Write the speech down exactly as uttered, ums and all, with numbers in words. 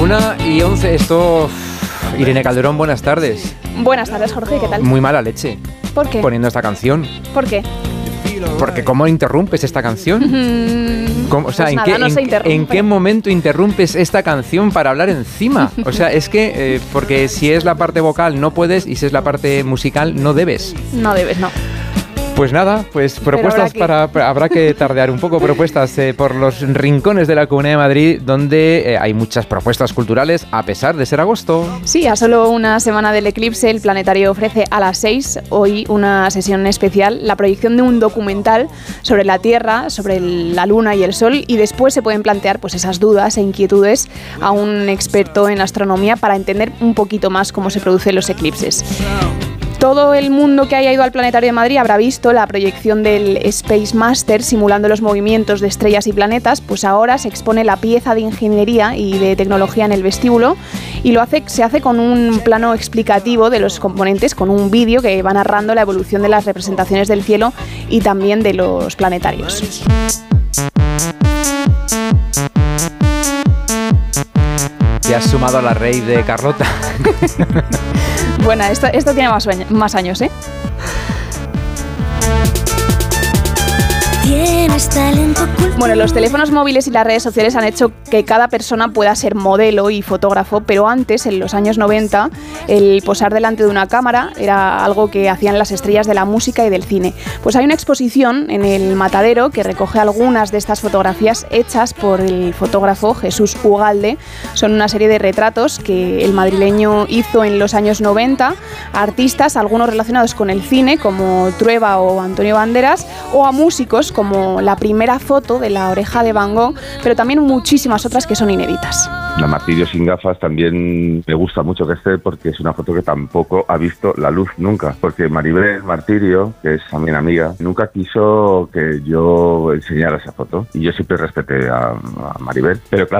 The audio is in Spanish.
Una y once, esto... Irene Calderón, buenas tardes. Buenas tardes, Jorge, ¿qué tal? Muy mala leche. ¿Por qué? Poniendo esta canción. ¿Por qué? Porque ¿cómo interrumpes esta canción? Mm, ¿Cómo? O sea, pues ¿en, nada, qué, no en, se interrumpe. ¿en qué momento interrumpes esta canción para hablar encima? O sea, es que, eh, porque si es la parte vocal no puedes y si es la parte musical no debes. No debes, no. Pues nada, pues propuestas habrá que... para... Habrá que tardear un poco, propuestas eh, por los rincones de la Comunidad de Madrid, donde eh, hay muchas propuestas culturales, a pesar de ser agosto. Sí, a solo una semana del eclipse, el planetario ofrece a las seis, hoy, una sesión especial, la proyección de un documental sobre la Tierra, sobre el, la Luna y el Sol, y después se pueden plantear pues esas dudas e inquietudes a un experto en astronomía para entender un poquito más cómo se producen los eclipses. Todo el mundo que haya ido al Planetario de Madrid habrá visto la proyección del Space Master simulando los movimientos de estrellas y planetas, pues ahora se expone la pieza de ingeniería y de tecnología en el vestíbulo y lo hace, se hace con un plano explicativo de los componentes, con un vídeo que va narrando la evolución de las representaciones del cielo y también de los planetarios. Te has sumado a la rave de Carlota. Bueno, esto, esto tiene más, más años, ¿eh? Bueno, los teléfonos móviles y las redes sociales han hecho que cada persona pueda ser modelo y fotógrafo, pero antes, en los años noventa, el posar delante de una cámara era algo que hacían las estrellas de la música y del cine. Pues hay una exposición en el Matadero que recoge algunas de estas fotografías hechas por el fotógrafo Jesús Ugalde. Son una serie de retratos que el madrileño hizo en los años noventa a artistas, algunos relacionados con el cine, como Trueba o Antonio Banderas, o a músicos, como la primera foto de La Oreja de Van Gogh, pero también muchísimas otras que son inéditas. La Martirio sin gafas también me gusta mucho que esté porque es una foto que tampoco ha visto la luz nunca, porque Maribel Martirio, que es también amiga, nunca quiso que yo enseñara esa foto y yo siempre respeté a, a Maribel, pero claro,